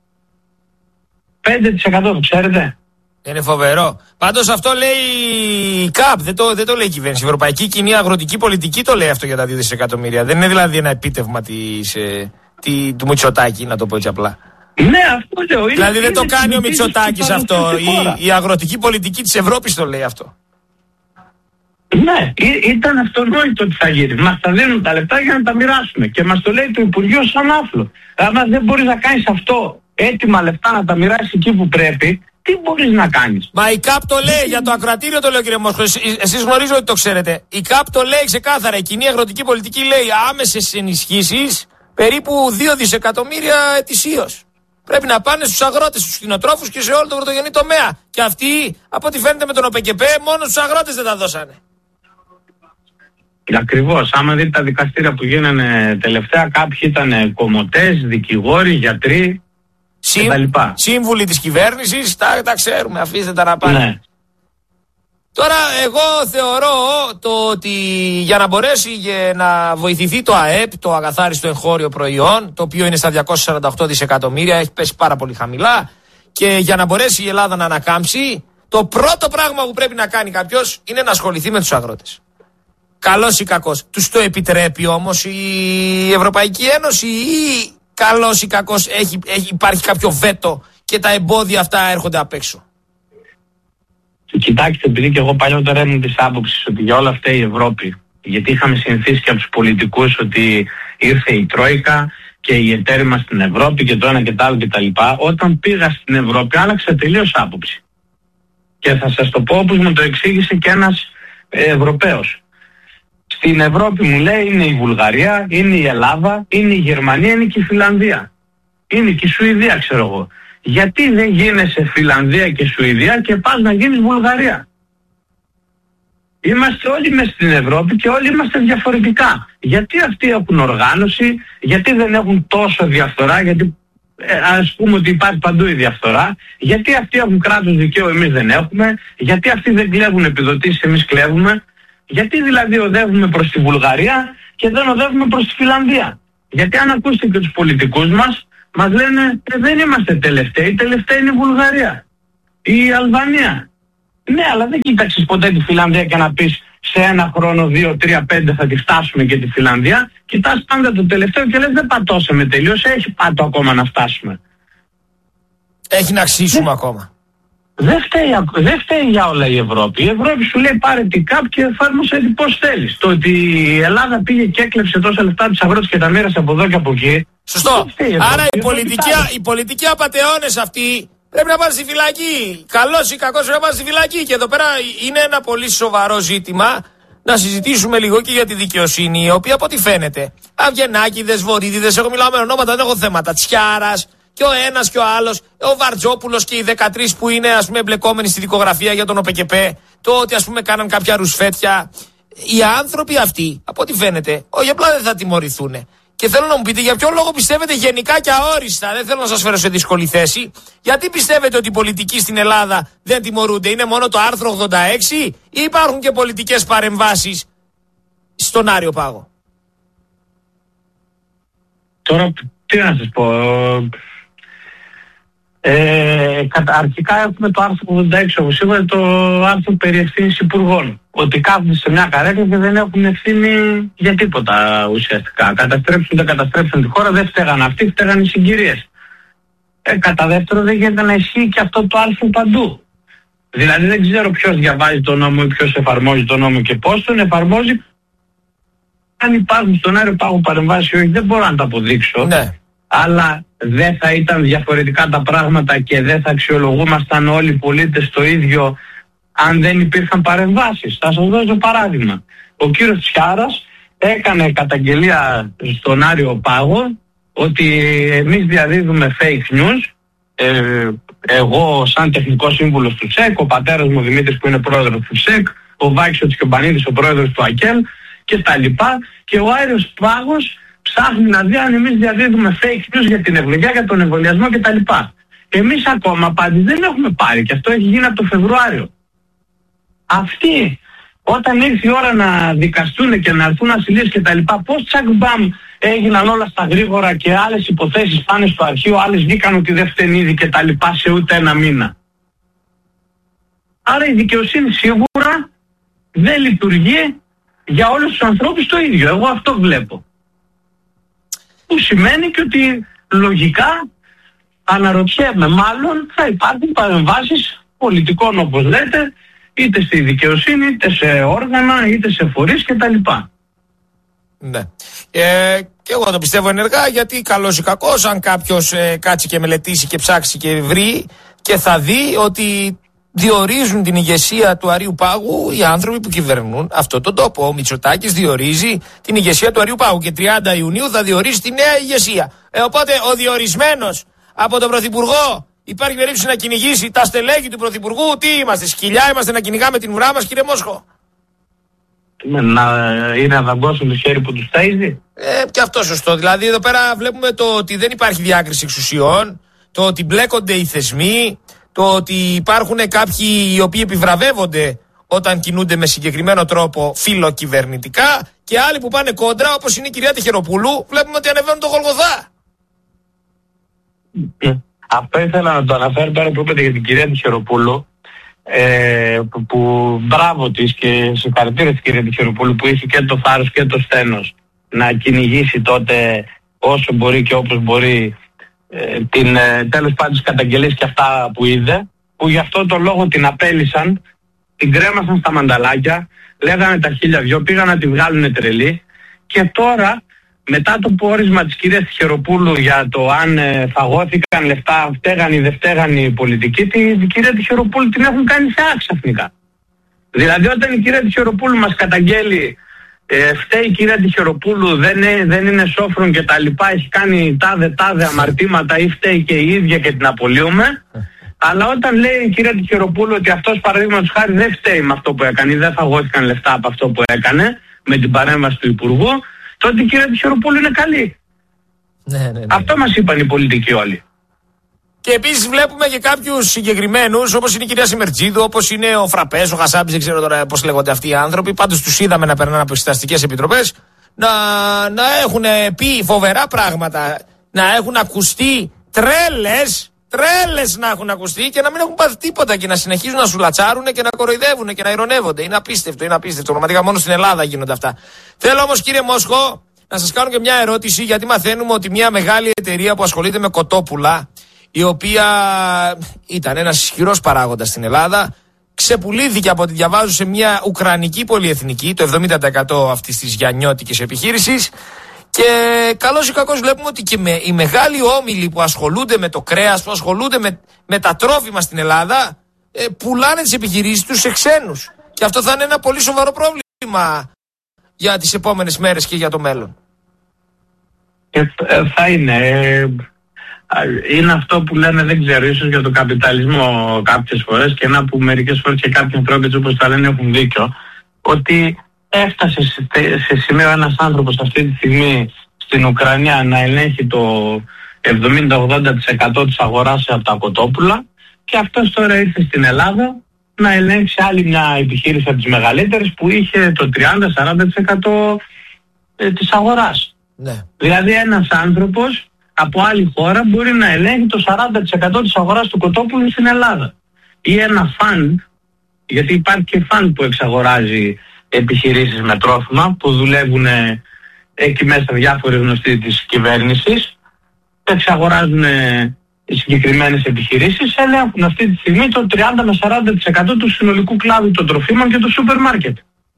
5% το ξέρετε. Είναι φοβερό. Πάντως αυτό λέει η ΚΑΠ, δεν το λέει η κυβέρνηση. Η Ευρωπαϊκή Κοινή Αγροτική Πολιτική το λέει αυτό για τα 2 δισεκατομμύρια. Δεν είναι δηλαδή ένα επίτευγμα του Μητσοτάκη, να το πω έτσι απλά. Ναι, αυτό λέω. Δηλαδή δεν το κάνει ο Μητσοτάκης αυτό. Η αγροτική πολιτική της Ευρώπης το λέει αυτό. Ναι, ήταν αυτονόητο ότι θα γίνει. Μας τα δίνουν τα λεπτά για να τα μοιράσουμε. Και μας το λέει το Υπουργείο σαν άθλο. Αν δεν μπορείς να κάνεις αυτό, έτοιμα λεφτά να τα μοιράσεις εκεί που πρέπει, τι μπορείς να κάνεις. Μα η ΚΑΠ το λέει, για το ακροατήριο το λέει ο κύριε Μόσχο. Εσείς γνωρίζω ότι το ξέρετε. Η ΚΑΠ το λέει ξεκάθαρα. Η κοινή αγροτική πολιτική λέει άμεσες ενισχύσεις περίπου 2 δισεκατομμύρια ετησίως. Πρέπει να πάνε στους αγρότες, στους κτηνοτρόφους και σε όλο τον πρωτογενή τομέα. Και αυτοί, από ό,τι φαίνεται με τον ΟΠΕΚΕΠΕ, μόνο στους αγρότες δεν τα δώσανε. Ακριβώς. Άμα δείτε τα δικαστήρια που γίνανε τελευταία, κάποιοι ήταν κομμωτές, δικηγόροι, γιατροί. Σύμβουλοι της κυβέρνησης, τα ξέρουμε, αφήστε τα να πάνε. Ναι. Τώρα εγώ θεωρώ το ότι για να μπορέσει να βοηθηθεί το ΑΕΠ, το αγαθάριστο εγχώριο προϊόν, το οποίο είναι στα 248 δισεκατομμύρια, έχει πέσει πάρα πολύ χαμηλά, και για να μπορέσει η Ελλάδα να ανακάμψει, το πρώτο πράγμα που πρέπει να κάνει κάποιος είναι να ασχοληθεί με τους αγρότες. Καλός ή κακός. Τους το επιτρέπει όμως η Ευρωπαϊκή Ένωση ή καλός ή κακός υπάρχει κάποιο βέτο και τα εμπόδια αυτά έρχονται απ' έξω? Κοιτάξτε, επειδή και εγώ παλιότερα ήμουν της άποψης ότι για όλα αυτά η Ευρώπη, γιατί είχαμε συνηθίσει και από τους πολιτικούς ότι ήρθε η Τρόικα και οι εταίροι μας στην Ευρώπη και το ένα και το άλλο κτλ. Όταν πήγα στην Ευρώπη άλλαξα τελείως άποψη. Και θα σας το πω όπως μου το εξήγησε και ένας Ευρωπαίος. Στην Ευρώπη, μου λέει, είναι η Βουλγαρία, είναι η Ελλάδα, είναι η Γερμανία, είναι και η Φιλανδία. Είναι και η Σουηδία, ξέρω εγώ. Γιατί δεν γίνεσαι Φιλανδία και Σουηδία και πας να γίνεις Βουλγαρία? Είμαστε όλοι μες στην Ευρώπη και όλοι είμαστε διαφορετικά. Γιατί αυτοί έχουν οργάνωση, γιατί δεν έχουν τόσο διαφθορά, γιατί ας πούμε ότι υπάρχει παντού η διαφθορά, γιατί αυτοί έχουν κράτος δικαίου, εμείς δεν έχουμε, γιατί αυτοί δεν κλέβουν επιδοτήσεις, εμείς κλέβουμε, γιατί δηλαδή οδεύουμε προς τη Βουλγαρία και δεν οδεύουμε προς τη Φιλανδία. Γιατί αν ακούσετε και τους πολιτικούς μας λένε δεν είμαστε τελευταίοι, τελευταία είναι η Βουλγαρία ή η Αλβανία. Ναι, αλλά δεν κοίταξες ποτέ τη Φιλανδία και να πεις σε ένα χρόνο, 2, 3, 5 θα τη φτάσουμε και τη Φιλανδία. Κοιτάς πάντα το τελευταίο και λες δεν πατώσαμε τελείως, έχει πάτο ακόμα να φτάσουμε. Έχει να αξίσουμε ακόμα. Δεν φταίει για όλα η Ευρώπη. Η Ευρώπη σου λέει πάρε την ΚΑΠ και εφάρμοσε πώς θέλεις. Το ότι η Ελλάδα πήγε και έκλεψε τόσα λεφτά τους αγρότες και τα μοίρασε από εδώ και από εκεί. Σωστό. Άρα οι πολιτικοί απατεώνες αυτοί πρέπει να πάνε στη φυλακή. Καλός ή κακός πρέπει να πάνε στη φυλακή. Και εδώ πέρα είναι ένα πολύ σοβαρό ζήτημα να συζητήσουμε λίγο και για τη δικαιοσύνη, η οποία από ό,τι φαίνεται, Αυγενάκηδες, Βορύδηδες, εγώ μιλάω με ονόματα, δεν έχω θέματα, Τσιάρας και ο ένας και ο άλλος, ο Βαρτζόπουλος και οι 13 που είναι ας πούμε εμπλεκόμενοι στη δικογραφία για τον ΟΠΕΚΕΠΕ, το ότι ας πούμε κάναν κάποια ρουσφέτια. Οι άνθρωποι αυτοί, από ό,τι φαίνεται, όχι απλά δεν θα τιμωρηθούν. Και θέλω να μου πείτε για ποιο λόγο πιστεύετε γενικά και αόριστα, δεν θέλω να σας φέρω σε δύσκολη θέση, γιατί πιστεύετε ότι οι πολιτικοί στην Ελλάδα δεν τιμωρούνται? Είναι μόνο το άρθρο 86 ή υπάρχουν και πολιτικές παρεμβάσεις στον Άριο Πάγο? Τώρα τι να σας πω, αρχικά έχουμε το άρθρο 86, όπως είπατε, το άρθρο περί ευθύνης υπουργών. Ότι κάθονται σε μια καρέκλα και δεν έχουν ευθύνη για τίποτα ουσιαστικά. Δεν καταστρέψουν τη χώρα, δεν φταίγαν αυτοί, φταίγαν οι συγκυρίες. Κατά δεύτερο δεν γίνεται να ισχύει και αυτό το άρθρο παντού. Δηλαδή δεν ξέρω ποιος διαβάζει τον νόμο ή ποιος εφαρμόζει τον νόμο και πώς τον εφαρμόζει. Αν υπάρχουν στον Άριο Πάγο παρεμβάσεις ή όχι, δεν μπορώ να τα αποδείξω. Ναι. Αλλά δεν θα ήταν διαφορετικά τα πράγματα και δεν θα αξιολογούμασταν όλοι οι πολίτες το ίδιο αν δεν υπήρχαν παρεμβάσεις. Θα σας δώσω παράδειγμα. Ο κύριος Τσιάρας έκανε καταγγελία στον Άριο Πάγο ότι εμείς διαδίδουμε fake news. Εγώ σαν τεχνικός σύμβουλος του ΣΕΚ, ο πατέρας μου ο Δημήτρης που είναι πρόεδρος του ΣΕΚ, ο Βάκης και ο Μπανίδης ο πρόεδρος του ΑΚΕΛ και τα λοιπά, και ο Άριος Πάγος ψάχνει να δει αν εμείς διαδίδουμε fake news για την ευλογία, για τον εμβολιασμό κτλ. Εμείς ακόμα απάντηση δεν έχουμε πάρει και αυτό έχει γίνει από το Φεβρουάριο. Αυτοί όταν ήρθε η ώρα να δικαστούν και να έρθουν ασυλίες κτλ, πώς τσακ μπαμ έγιναν όλα στα γρήγορα και άλλες υποθέσεις πάνε στο αρχείο, άλλες βγήκαν ότι δεν φταίνει ήδη κτλ σε ούτε ένα μήνα. Άρα η δικαιοσύνη σίγουρα δεν λειτουργεί για όλους τους ανθρώπους το ίδιο. Εγώ αυτό βλέπω. Που σημαίνει και ότι λογικά αναρωτιέμαι, μάλλον θα υπάρχουν παρεμβάσεις πολιτικών όπως λέτε, είτε στη δικαιοσύνη, είτε σε όργανα, είτε σε φορείς κτλ. Ναι. Και εγώ το πιστεύω ενεργά, γιατί καλός ή κακός, αν κάποιος κάτσει και μελετήσει και ψάξει και βρει και θα δει ότι διορίζουν την ηγεσία του Αρείου Πάγου οι άνθρωποι που κυβερνούν αυτόν τον τόπο. Ο Μητσοτάκης διορίζει την ηγεσία του Αρείου Πάγου και 30 Ιουνίου θα διορίσει τη νέα ηγεσία. Οπότε ο διορισμένος από τον Πρωθυπουργό υπάρχει περίπτωση να κυνηγήσει τα στελέχη του Πρωθυπουργού? Τι είμαστε, σκυλιά είμαστε να κυνηγάμε την ουρά μας, κύριε Μόσχο? Να είναι να δαγκώσουν το χέρι που τους ταΐζει. Και αυτό σωστό. Δηλαδή εδώ πέρα βλέπουμε το ότι δεν υπάρχει διάκριση εξουσιών, το ότι μπλέκονται οι θεσμοί, το ότι υπάρχουν κάποιοι οι οποίοι επιβραβεύονται όταν κινούνται με συγκεκριμένο τρόπο φιλοκυβερνητικά και άλλοι που πάνε κόντρα, όπως είναι η κυρία Τιχεροπούλου, βλέπουμε ότι ανεβαίνουν το Γολγοθά. Αυτό ήθελα να το αναφέρω τώρα που είπατε για την κυρία Τιχεροπούλου, που μπράβο της και συγχαρητήρια στην κυρία Τιχεροπούλου που είχε και το θάρρος και το σθένος να κυνηγήσει τότε όσο μπορεί και όπως μπορεί τέλος πάντων τις καταγγελίες και αυτά που είδε, που γι' αυτό το λόγο την απέλυσαν, την κρέμασαν στα μανταλάκια, λέγανε τα 1002, πήγαν να τη βγάλουν τρελή, και τώρα μετά το πόρισμα της κυρίας Τιχεροπούλου για το αν φαγώθηκαν λεφτά, φταίγαν ή δεν φταίγαν οι πολιτικοί, την κυρία Τιχεροπούλου την έχουν κάνει θεά ξαφνικά. Δηλαδή όταν η κυρία Τιχεροπούλου μας καταγγέλει φταίει η κυρία Τιχεροπούλου, δεν είναι σόφρον και τα λοιπά, έχει κάνει τάδε αμαρτήματα ή φταίει και η ίδια και την απολύουμε, αλλά όταν λέει η κυρία Τιχεροπούλου ότι αυτός παραδείγματος χάρη δεν φταίει με αυτό που έκανε ή δεν φαγώθηκαν λεφτά από αυτό που έκανε με την παρέμβαση του Υπουργού, τότε η κυρία Τιχεροπούλου είναι καλή. Ναι. Αυτό μας είπαν οι πολιτικοί όλοι. Και επίσης βλέπουμε και κάποιους συγκεκριμένους, όπως είναι η κυρία Σιμερτζίδου, όπως είναι ο Φραπές, ο Χασάμπης, δεν ξέρω τώρα πώς λέγονται αυτοί οι άνθρωποι. Πάντως τους είδαμε να περνάνε από εξεταστικές επιτροπές, να έχουν πει φοβερά πράγματα, να έχουν ακουστεί τρέλες να έχουν ακουστεί και να μην έχουν πάθει τίποτα και να συνεχίζουν να σουλατσάρουν και να κοροϊδεύουν και να ειρωνεύονται. Είναι απίστευτο. Πραγματικά μόνο στην Ελλάδα γίνονται αυτά. Θέλω όμως, κύριε Μόσχο, να σας κάνω και μια ερώτηση, γιατί μαθαίνουμε ότι μια μεγάλη εταιρεία που ασχολείται με κοτόπουλα, η οποία ήταν ένας ισχυρός παράγοντας στην Ελλάδα, ξεπουλήθηκε από ό,τι διαβάζω σε μια ουκρανική πολυεθνική, το 70% αυτής της γιαννιώτικης επιχείρησης. Και καλώς ή κακώς βλέπουμε ότι και οι μεγάλοι όμιλοι που ασχολούνται με το κρέας, που ασχολούνται με τα τρόφιμα στην Ελλάδα, πουλάνε τις επιχειρήσεις τους σε ξένους. Και αυτό θα είναι ένα πολύ σοβαρό πρόβλημα για τις επόμενες μέρες και για το μέλλον. Θα είναι αυτό που λένε, δεν ξέρω, ίσως για τον καπιταλισμό κάποιες φορές, και να που μερικές φορές και κάποιοι ανθρώποι όπως τα λένε έχουν δίκιο, ότι έφτασε σε σημείο ένας άνθρωπος αυτή τη στιγμή στην Ουκρανία να ελέγχει το 70-80% της αγοράς από τα κοτόπουλα, και αυτός τώρα ήρθε στην Ελλάδα να ελέγξει άλλη μια επιχείρηση από τις μεγαλύτερες που είχε το 30-40% της αγοράς. Ναι. Δηλαδή ένας άνθρωπος από άλλη χώρα μπορεί να ελέγχει το 40% της αγοράς του κοτόπουλου στην Ελλάδα. Ή ένα φαντ, γιατί υπάρχει και φαντ που εξαγοράζει επιχειρήσεις με τρόφιμα που δουλεύουν εκεί μέσα διάφοροι γνωστοί της κυβέρνησης, εξαγοράζουν οι συγκεκριμένες επιχειρήσεις, ελέγχουν αυτή τη στιγμή το 30-40% του συνολικού κλάδου των τροφίμων και του σούπερ μάρκετ.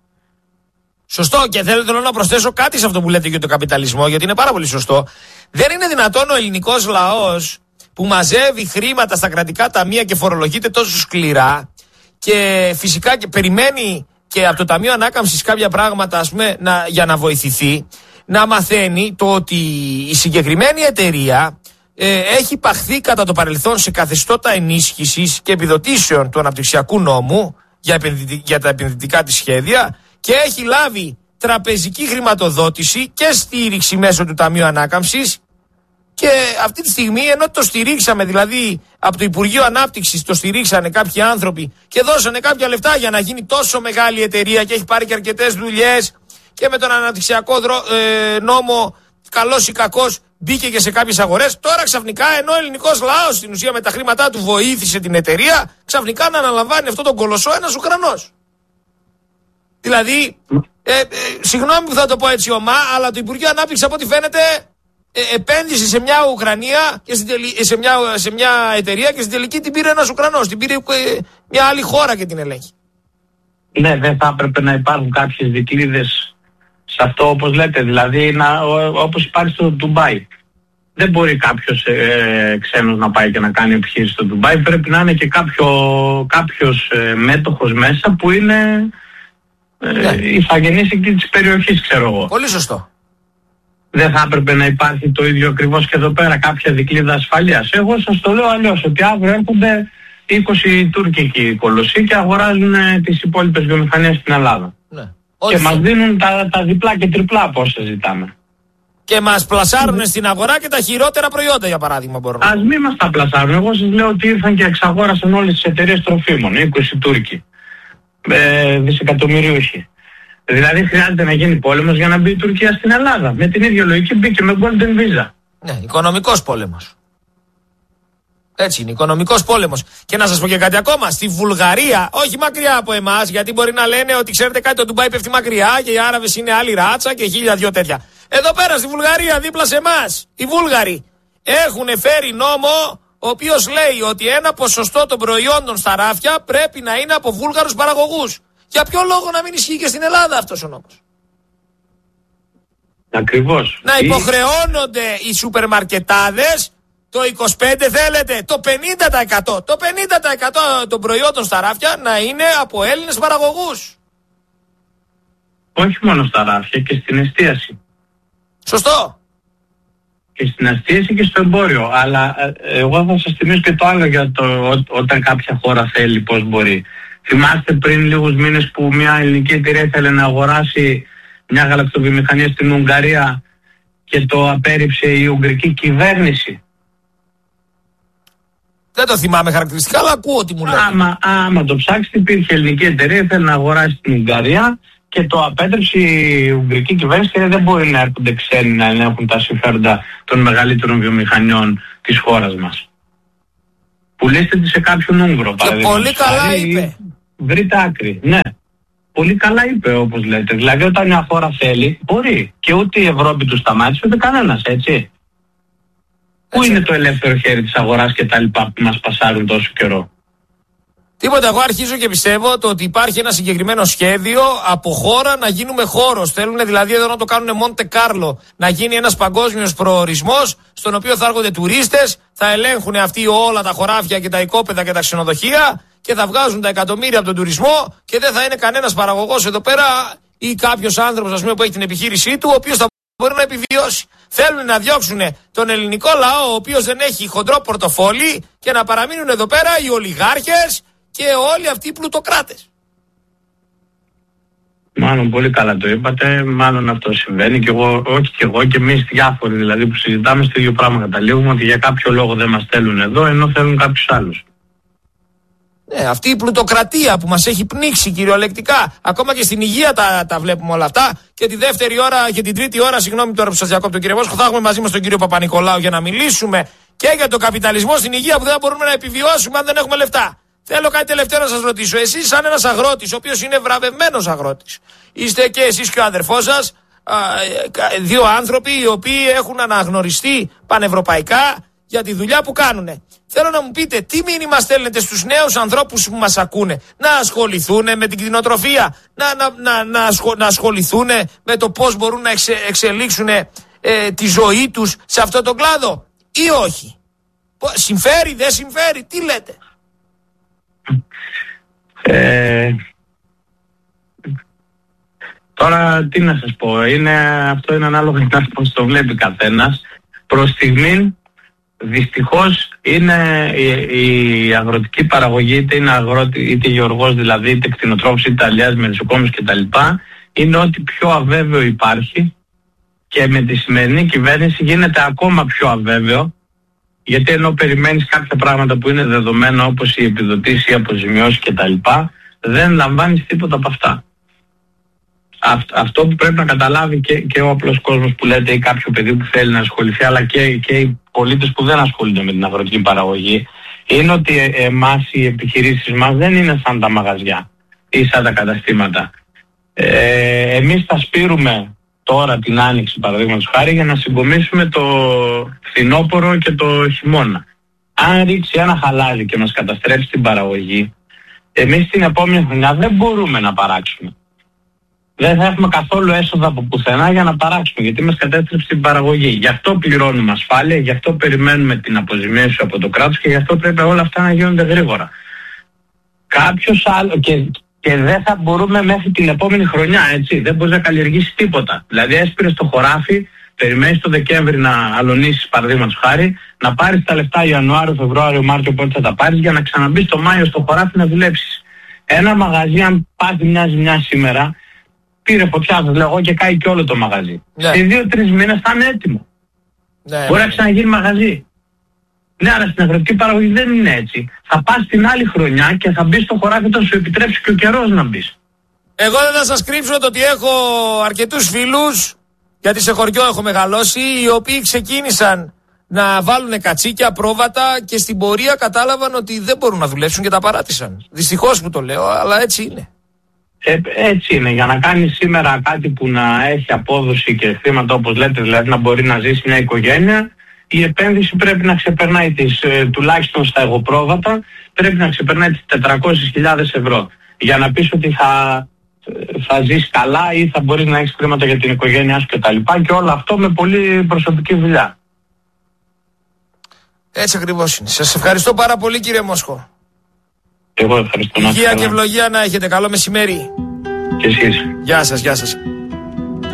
Σωστό, και θέλω να προσθέσω κάτι σε αυτό που λέτε για τον καπιταλισμό, γιατί είναι πάρα πολύ σωστό. Δεν είναι δυνατόν ο ελληνικός λαός που μαζεύει χρήματα στα κρατικά ταμεία και φορολογείται τόσο σκληρά και φυσικά και περιμένει και από το Ταμείο Ανάκαμψης κάποια πράγματα, ας πούμε, για να βοηθηθεί, να μαθαίνει το ότι η συγκεκριμένη εταιρεία έχει παχθεί κατά το παρελθόν σε καθεστώτα ενίσχυσης και επιδοτήσεων του αναπτυξιακού νόμου για τα επενδυτικά της σχέδια και έχει λάβει τραπεζική χρηματοδότηση και στήριξη μέσω του Ταμείου Ανάκαμψης, και αυτή τη στιγμή, ενώ το στηρίξαμε, δηλαδή από το Υπουργείο Ανάπτυξης το στηρίξανε κάποιοι άνθρωποι και δώσανε κάποια λεφτά για να γίνει τόσο μεγάλη εταιρεία και έχει πάρει και αρκετές δουλειές και με τον αναπτυξιακό νόμο, καλός ή κακός, μπήκε και σε κάποιες αγορές. Τώρα ξαφνικά, ενώ ο ελληνικός λαός στην ουσία με τα χρήματά του βοήθησε την εταιρεία, ξαφνικά να αναλαμβάνει αυτό τον κολοσσό ένας Ουκρανός. Δηλαδή, συγγνώμη που θα το πω έτσι ομά, αλλά το Υπουργείο Ανάπτυξης από ό,τι φαίνεται επένδυσε σε μια Ουκρανία και σε μια εταιρεία και στην τελική την πήρε ένας Ουκρανός, την πήρε μια άλλη χώρα και την ελέγχει. Ναι, δεν θα έπρεπε να υπάρχουν κάποιες δικλείδες σε αυτό, όπως λέτε, δηλαδή όπως υπάρχει στο Ντουμπάι. Δεν μπορεί κάποιος ξένος να πάει και να κάνει επιχείρηση στο Ντουμπάι, πρέπει να είναι και κάποιος μέτοχος μέσα που είναι ηθαγενής εκεί της περιοχής, ξέρω εγώ. Πολύ σωστό. Δεν θα έπρεπε να υπάρχει το ίδιο ακριβώς και εδώ πέρα, κάποια δικλείδα ασφαλείας? Εγώ σας το λέω αλλιώς, ότι αύριο έρχονται 20 τουρκικοί κολοσσοί και αγοράζουν τις υπόλοιπες βιομηχανίες στην Ελλάδα. Ναι. Και μας δίνουν τα διπλά και τριπλά από όσα ζητάμε. Και μας πλασάρουν στην αγορά και τα χειρότερα προϊόντα, για παράδειγμα, μπορούν. Ας μην μας τα πλασάρουν. Εγώ σας λέω ότι ήρθαν και εξαγόρασαν όλες τις εταιρείες τροφίμων, 20 Τούρκοι, δισεκατομμυρίουχοι. Δηλαδή χρειάζεται να γίνει πόλεμος για να μπει η Τουρκία στην Ελλάδα. Με την ίδια λογική μπήκε με Golden Visa. Ναι, οικονομικός πόλεμος. Έτσι είναι, οικονομικός πόλεμος. Και να σας πω και κάτι ακόμα. Στη Βουλγαρία, όχι μακριά από εμάς, γιατί μπορεί να λένε ότι ξέρετε κάτι, το Ντουμπάι πέφτει μακριά και οι Άραβες είναι άλλη ράτσα και 1002 τέτοια. Εδώ πέρα στη Βουλγαρία, δίπλα σε εμάς, οι Βούλγαροι έχουν φέρει νόμο ο οποίος λέει ότι ένα ποσοστό των προϊόντων στα ράφια πρέπει να είναι από Βούλγαρους παραγωγούς. Για ποιο λόγο να μην ισχύει και στην Ελλάδα αυτός ο νόμος? Ακριβώς. Να υποχρεώνονται οι σούπερ μαρκετάδες το 25% θέλετε, το 50%. Το 50% των προϊόντων στα ράφια να είναι από Έλληνες παραγωγούς. Όχι μόνο στα ράφια, και στην εστίαση. Σωστό. Και στην εστίαση και στο εμπόριο. Αλλά εγώ θα σας θυμίσω και το άλλο για όταν κάποια χώρα θέλει, πώς μπορεί. Θυμάστε πριν λίγους μήνες που μια ελληνική εταιρεία ήθελε να αγοράσει μια γαλακτοβιομηχανία στην Ουγγαρία και το απέρριψε η Ουγγρική κυβέρνηση. Δεν το θυμάμαι χαρακτηριστικά, αλλά ακούω τι μου λέει. Άμα το ψάξετε, υπήρχε ελληνική εταιρεία, θέλει να αγοράσει την Ουγγαρία και το απέτρεψε η Ουγγρική κυβέρνηση, και δεν μπορεί να έρχονται ξένοι να ελέγχουν τα συμφέροντα των μεγαλύτερων βιομηχανιών της χώρας μας. Πουλήστε τη σε κάποιον Ούγγρο. Και πολύ καλά είπε. Βρείτε άκρη. Ναι. Πολύ καλά είπε, όπως λέτε. Δηλαδή, όταν μια χώρα θέλει, μπορεί. Και ούτε η Ευρώπη του σταμάτησε, ούτε κανένας, έτσι. Πού είναι το ελεύθερο χέρι της αγοράς και τα λοιπά που μας πασάρουν τόσο καιρό? Τίποτα. Εγώ αρχίζω και πιστεύω το ότι υπάρχει ένα συγκεκριμένο σχέδιο από χώρα να γίνουμε χώρος. Θέλουν δηλαδή εδώ να το κάνουν Μοντε Κάρλο. Να γίνει ένας παγκόσμιος προορισμός, στον οποίο θα έρχονται τουρίστες, θα ελέγχουν αυτοί όλα τα χωράφια και τα οικόπεδα και τα ξενοδοχεία και θα βγάζουν τα εκατομμύρια από τον τουρισμό και δεν θα είναι κανένας παραγωγός εδώ πέρα ή κάποιος άνθρωπος, ας πούμε, που έχει την επιχείρησή του, ο οποίος θα μπορεί να επιβιώσει. Θέλουν να διώξουν τον ελληνικό λαό, ο οποίος δεν έχει χοντρό πορτοφόλι, και να παραμείνουν εδώ πέρα οι ολιγάρχες και όλοι αυτοί οι πλουτοκράτες. Μάλλον πολύ καλά το είπατε, μάλλον αυτό συμβαίνει και εγώ, όχι και εγώ και εμείς διάφοροι δηλαδή που συζητάμε στο ίδιο πράγμα καταλήγουμε, ότι για κάποιο λόγο δεν μας θέλουν εδώ ενώ θέλουν κάποιους άλλους. Ναι, αυτή η πλουτοκρατία που μας έχει πνίξει κυριολεκτικά. Ακόμα και στην υγεία τα βλέπουμε όλα αυτά. Και τη δεύτερη ώρα και την τρίτη ώρα, συγγνώμη τώρα που σας διακόπτω κύριε Μόσχο, θα έχουμε μαζί μας τον κύριο Παπα-Νικολάου για να μιλήσουμε και για τον καπιταλισμό στην υγεία που δεν μπορούμε να επιβιώσουμε αν δεν έχουμε λεφτά. Θέλω κάτι τελευταίο να σας ρωτήσω. Εσείς, σαν ένας αγρότης, ο οποίος είναι βραβευμένος αγρότης, είστε και εσείς και ο αδερφός σας, δύο άνθρωποι οι οποίοι έχουν αναγνωριστεί πανευρωπαϊκά για τη δουλειά που κάνουνε. Θέλω να μου πείτε τι μήνυμα στέλνετε στους νέους ανθρώπους που μας ακούνε. Να ασχοληθούν με την κτηνοτροφία, να ασχοληθούν με το πώς μπορούν να εξελίξουν τη ζωή τους σε αυτό το κλάδο ή όχι? Συμφέρει, δεν συμφέρει, τι λέτε? Τώρα τι να σας πω, αυτό είναι ανάλογα πώς το βλέπει καθένας. Προς στιγμήν δυστυχώς είναι η αγροτική παραγωγή, είτε είναι αγρότη, είτε γεωργός δηλαδή, είτε κτηνοτρόφος, είτε αλλιάς, μελισσοκόμος κτλ. Είναι ό,τι πιο αβέβαιο υπάρχει, και με τη σημερινή κυβέρνηση γίνεται ακόμα πιο αβέβαιο, γιατί ενώ περιμένεις κάποια πράγματα που είναι δεδομένα όπως η επιδοτήση, η αποζημιώση κτλ, δεν λαμβάνεις τίποτα από αυτά. Αυτό που πρέπει να καταλάβει και ο απλός κόσμος που λέτε, ή κάποιο παιδί που θέλει να ασχοληθεί, αλλά και οι πολίτες που δεν ασχολούνται με την αγροτική παραγωγή, είναι ότι εμάς οι επιχειρήσεις μας δεν είναι σαν τα μαγαζιά ή σαν τα καταστήματα. Εμείς θα σπείρουμε τώρα την άνοιξη, παραδείγματος χάρη, για να συγκομίσουμε το φθινόπωρο και το χειμώνα. Αν ρίξει ένα χαλάζι και μας καταστρέψει την παραγωγή, εμείς την επόμενη χρονιά δεν μπορούμε να παράξουμε. Δεν θα έχουμε καθόλου έσοδα από πουθενά για να παράξουμε, γιατί μας κατέστρεψε την παραγωγή. Γι' αυτό πληρώνουμε ασφάλεια, γι' αυτό περιμένουμε την αποζημίωση από το κράτος και γι' αυτό πρέπει όλα αυτά να γίνονται γρήγορα. Κάποιος άλλο, και δεν θα μπορούμε μέχρι την επόμενη χρονιά, έτσι. Δεν μπορείς να καλλιεργήσεις τίποτα. Δηλαδή έσπηρες το χωράφι, περιμένεις το Δεκέμβρη να αλωνίσεις, παραδείγματος χάρη, να πάρεις τα λεφτά Ιανουάριο, Φεβρουάριο, Μάρτιο, πότε θα τα πάρεις, για να ξαναμπείς το Μάιο στο χωράφι να δουλέψεις. Ένα μαγαζί, αν πάθει μια ζημιά σήμερα, πήρε φωτιά, σας λέω, και κάει και όλο το μαγαζί. Ναι. Σε 2-3 μήνες θα είναι έτοιμο. Ναι, μπορεί να ξαναγίνει μαγαζί. Ναι, αλλά στην αγροτική παραγωγή δεν είναι έτσι. Θα πας την άλλη χρονιά και θα μπεις στο χωράφι όταν σου επιτρέψει και ο καιρός να μπεις. Εγώ δεν θα σας κρύψω το ότι έχω αρκετούς φίλους, γιατί σε χωριό έχω μεγαλώσει, οι οποίοι ξεκίνησαν να βάλουν κατσίκια, πρόβατα, και στην πορεία κατάλαβαν ότι δεν μπορούν να δουλέψουν και τα παράτησαν. Δυστυχώς που το λέω, αλλά έτσι είναι. Έτσι είναι. Για να κάνεις σήμερα κάτι που να έχει απόδοση και χρήματα, όπως λέτε, δηλαδή να μπορεί να ζήσει μια οικογένεια, η επένδυση πρέπει να ξεπερνάει τουλάχιστον στα εγωπρόβατα, πρέπει να ξεπερνάει τις 400.000 ευρώ. Για να πεις ότι θα ζεις καλά ή θα μπορείς να έχεις χρήματα για την οικογένειά σου κτλ. Και όλο αυτό με πολύ προσωπική δουλειά. Έτσι ακριβώς είναι. Σας ευχαριστώ πάρα πολύ, κύριε Μόσχο. Εγώ ευχαριστώ. Υγεία και ευλογία να έχετε. Καλό μεσημέρι. Και εσείς. Γεια σας, γεια σας.